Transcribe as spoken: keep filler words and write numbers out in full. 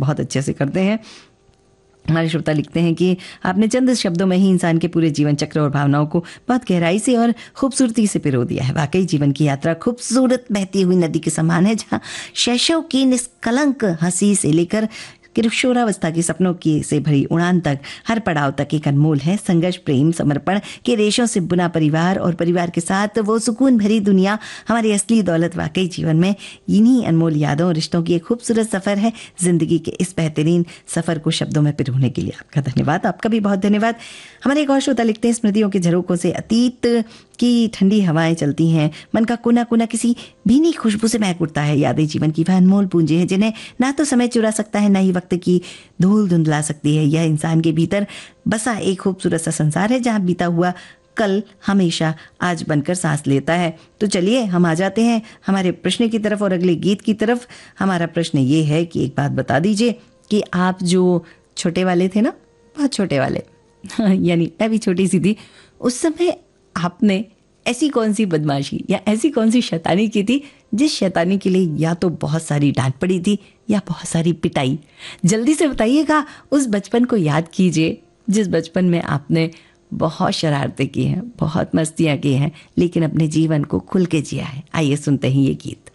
बहुत अच्छे से करते हैं। हमारे श्रोता लिखते हैं कि आपने चंद शब्दों में ही इंसान के पूरे जीवन चक्र और भावनाओं को बहुत गहराई से और खूबसूरती से पिरो दिया है। वाकई जीवन की यात्रा खूबसूरत बहती हुई नदी के समान है, जहाँ शैशव की निष्कलंक हंसी से लेकर किशोरावस्था के सपनों की से भरी उड़ान तक हर पड़ाव तक एक अनमोल है। संघर्ष, प्रेम, समर्पण के रेशों से बुना परिवार और परिवार के साथ वो सुकून भरी दुनिया हमारी असली दौलत। वाकई जीवन में इन्हीं अनमोल यादों और रिश्तों की एक खूबसूरत सफ़र है। जिंदगी के इस बेहतरीन सफ़र को शब्दों में पिरोने के लिए आपका धन्यवाद। आपका भी बहुत धन्यवाद। हमारे एक और श्रोता लिखते हैं, स्मृतियों के झरोकों से अतीत की ठंडी हवाएं चलती हैं, मन का कोना कोना किसी भीनी खुशबू से महक उठता है। यादें जीवन की वह अनमोल पूंजी है जिन्हें ना तो समय चुरा सकता है, ना ही वक्त की धूल धुंधला सकती है। यह इंसान के भीतर बसा एक खूबसूरत सा संसार है, जहां बीता हुआ कल हमेशा आज बनकर सांस लेता है। तो चलिए हम आ जाते हैं हमारे प्रश्न की तरफ और अगले गीत की तरफ। हमारा प्रश्न ये है कि एक बात बता दीजिए कि आप जो छोटे वाले थे ना, बहुत छोटे वाले यानी मैं भी छोटी सी थी, उस समय आपने ऐसी कौन सी बदमाशी या ऐसी कौन सी शैतानी की थी जिस शैतानी के लिए या तो बहुत सारी डांट पड़ी थी या बहुत सारी पिटाई? जल्दी से बताइएगा। उस बचपन को याद कीजिए जिस बचपन में आपने बहुत शरारतें की हैं, बहुत मस्तियाँ की हैं, लेकिन अपने जीवन को खुल के जिया है। आइए सुनते हैं ये गीत।